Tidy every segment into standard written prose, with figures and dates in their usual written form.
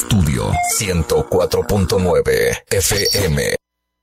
Estudio 104.9 FM.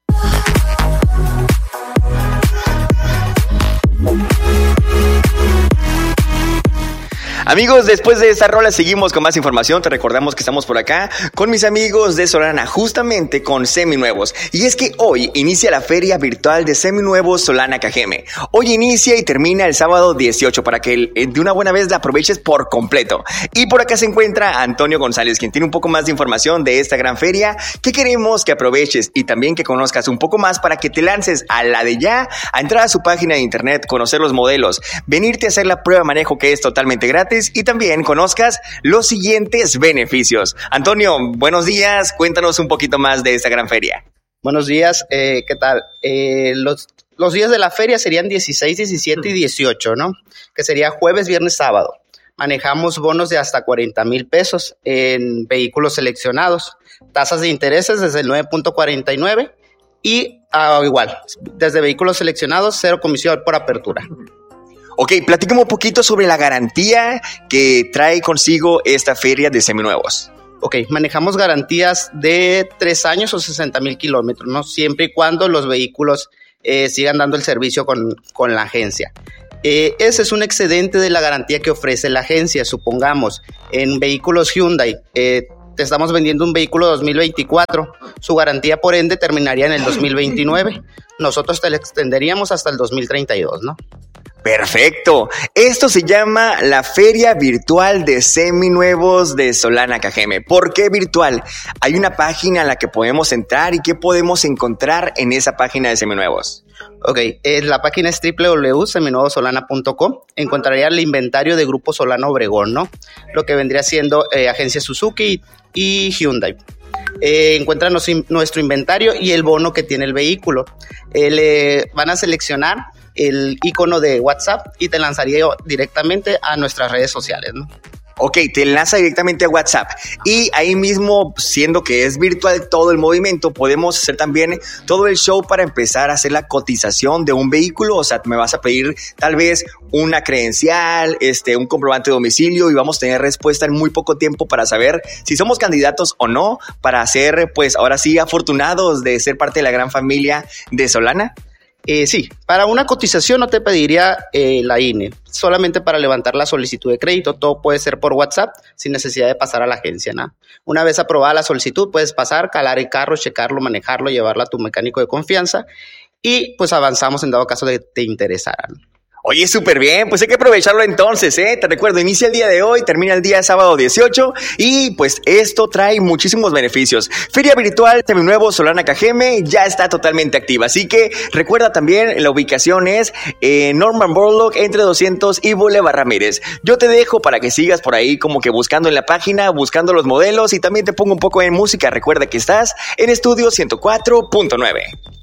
Amigos, después de esta rola seguimos con más información. Te recordamos que estamos por acá con mis amigos de Solana, justamente con seminuevos. Y es que hoy inicia la feria virtual de seminuevos Solana Cajeme. Hoy inicia y termina el sábado 18 para que de una buena vez la aproveches por completo. Y por acá se encuentra Antonio González, quien tiene un poco más de información de esta gran feria que queremos que aproveches y también que conozcas un poco más para que te lances a la de ya, a entrar a su página de internet, conocer los modelos, venirte a hacer la prueba de manejo que es totalmente gratis y también conozcas los siguientes beneficios. Antonio, buenos días, cuéntanos un poquito más de esta gran feria. Buenos días, ¿qué tal? Los días de la feria serían 16, 17 y 18, ¿no? Que sería jueves, viernes, sábado. Manejamos bonos de hasta 40,000 pesos en vehículos seleccionados. Tasas de intereses desde el 9.49 y igual, desde vehículos seleccionados, 0 comisión por apertura. Ok, platícame un poquito sobre la garantía que trae consigo esta feria de seminuevos. Ok, manejamos garantías de 3 años o 60,000 kilómetros, ¿no? Siempre y cuando los vehículos sigan dando el servicio con la agencia. Ese es un excedente de la garantía que ofrece la agencia. Supongamos, en vehículos Hyundai, te estamos vendiendo un vehículo 2024, su garantía por ende terminaría en el 2029. Nosotros te la extenderíamos hasta el 2032, ¿no? Perfecto. Esto se llama la Feria Virtual de Seminuevos de Solana Cajeme. ¿Por qué virtual? Hay una página a la que podemos entrar y ¿qué podemos encontrar en esa página de seminuevos? Ok, la página es www.seminuevosolana.com. Encontraría el inventario de Grupo Solana Obregón, ¿no? Lo que vendría siendo agencia Suzuki y Hyundai. Encuentran nuestro inventario y el bono que tiene el vehículo. Van a seleccionar el icono de WhatsApp y te lanzaría directamente a nuestras redes sociales, ¿no? Ok, te enlaza directamente a WhatsApp y ahí mismo, siendo que es virtual todo el movimiento, podemos hacer también todo el show para empezar a hacer la cotización de un vehículo. O sea, me vas a pedir tal vez una credencial, un comprobante de domicilio y vamos a tener respuesta en muy poco tiempo para saber si somos candidatos o no para ser, pues ahora sí, afortunados de ser parte de la gran familia de Solana. Sí, para una cotización no te pediría la INE, solamente para levantar la solicitud de crédito. Todo puede ser por WhatsApp sin necesidad de pasar a la agencia, ¿no? Una vez aprobada la solicitud, puedes pasar, calar el carro, checarlo, manejarlo, llevarlo a tu mecánico de confianza y pues avanzamos en dado caso de que te interesara, ¿no? Oye, súper bien, pues hay que aprovecharlo entonces, ¿eh? Te recuerdo, inicia el día de hoy, termina el día sábado 18 y pues esto trae muchísimos beneficios. Feria Virtual Seminuevos Solana Cajeme ya está totalmente activa, así que recuerda también, la ubicación es Norman Borlaug entre 200 y Boulevard Ramírez. Yo te dejo para que sigas por ahí como que buscando en la página, buscando los modelos y también te pongo un poco en música. Recuerda que estás en Estudio 104.9.